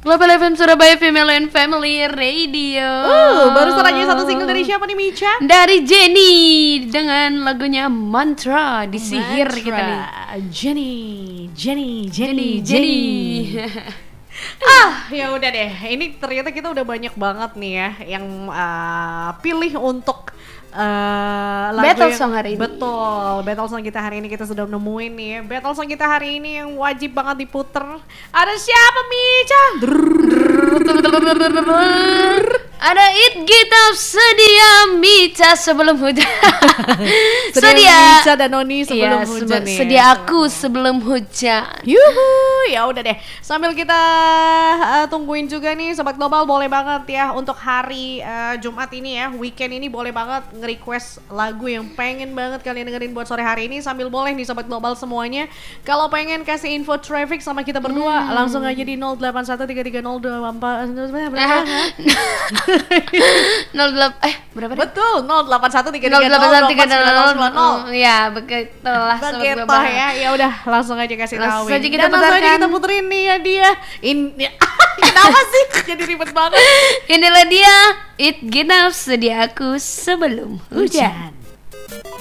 Global FM Surabaya Female and Family Radio. Baru saja satu single dari siapa nih, Micha? Dari Jenny dengan lagunya Mantra, disihir Mantra. kita nih. Jenny. Ya udah deh. Ini ternyata kita udah banyak banget nih ya yang pilih untuk lagu Battle song hari ini. Betul, battle song kita hari ini kita sudah nemuin nih ya. Battle song kita hari ini yang wajib banget diputer. Ada siapa, Micha? Ada It Kita Sedia Mita sebelum hujan. Sedia Micha dan Noni sebelum hujan nih. Sedia aku sebelum hujan. Yuhu, ya udah deh. Sambil kita tungguin juga nih Sobat Global, boleh banget ya untuk hari Jumat ini ya, weekend ini boleh banget nge-request lagu yang pengen banget kalian dengerin buat sore hari ini. Sambil boleh nih Sobat Global semuanya, kalau pengen kasih info traffic sama kita berdua, langsung aja di 08133024 berapa? Betul, 08133024 Ya, begitulah Sobat Global. ya. Ya udah, langsung aja kasih tahu. Langsung aja kita langsung aja putarkan. kita puterin nih ya dia. Ini kenapa sih? Jadi ribet banget. Inilah dia It Kita Sedia Aku Sebelum Hujan.